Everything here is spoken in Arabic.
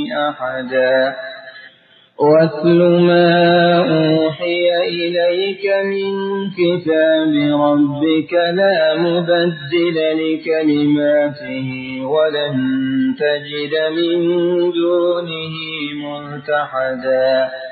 أحدا واتل ما أوحي إليك من كتاب ربك لا مبدل لكلماته ولن تجد من دونه ملتحدا